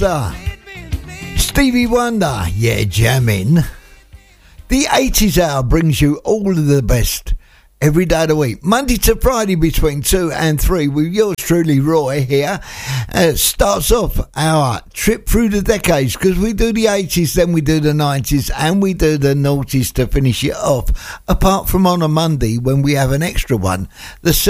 Foster, Stevie Wonder, yeah, jamming. The 80s hour brings you all of the best every day of the week, Monday to Friday between 2 and 3 with yours truly, Roy, here. Starts off our trip through the decades, because we do the 80s, then we do the 90s, and we do the noughties to finish it off, apart from on a Monday when we have an extra one, the